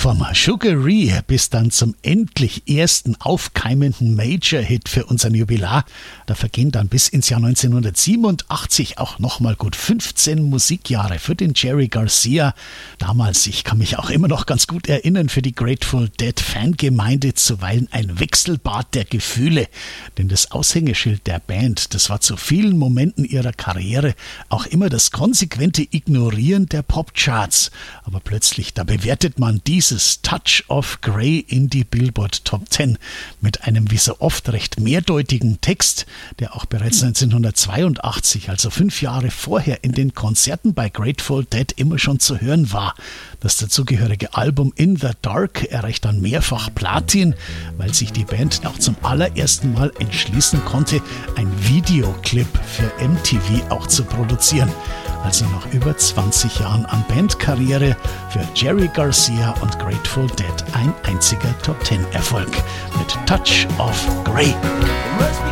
Vom Sugaree bis dann zum endlich ersten aufkeimenden Major-Hit für unseren Jubilar. Da vergehen dann bis ins Jahr 1987 auch nochmal gut 15 Musikjahre für den Jerry Garcia. Damals, ich kann mich auch immer noch ganz gut erinnern, für die Grateful Dead Fangemeinde zuweilen ein Wechselbad der Gefühle. Denn das Aushängeschild der Band, das war zu vielen Momenten ihrer Karriere auch immer das konsequente Ignorieren der Popcharts. Aber plötzlich, da bewertet man dieses Touch of Grey in die Billboard Top 10 mit einem wie so oft recht mehrdeutigen Text, der auch bereits 1982, also 5 Jahre vorher, in den Konzerten bei Grateful Dead immer schon zu hören war. Das dazugehörige Album In the Dark erreicht dann mehrfach Platin, weil sich die Band auch zum allerersten Mal entschließen konnte, ein Videoclip für MTV auch zu produzieren. Also nach über 20 Jahren an Bandkarriere für Jerry Garcia und Grateful Dead ein einziger Top-10-Erfolg mit Touch of Grey.